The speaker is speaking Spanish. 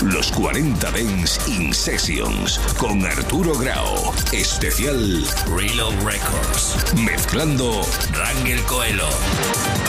Los 40 Dance in Sessions con Arturo Grau. Especial Reload Records. Mezclando Rangel Coelho.